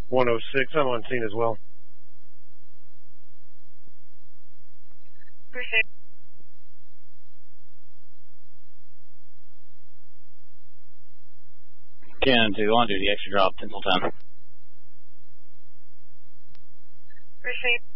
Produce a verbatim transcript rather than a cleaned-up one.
one oh six, I'm on scene as well. Appreciate it. Cannon two, on duty, extra drop, Tinseltown. Appreciate it.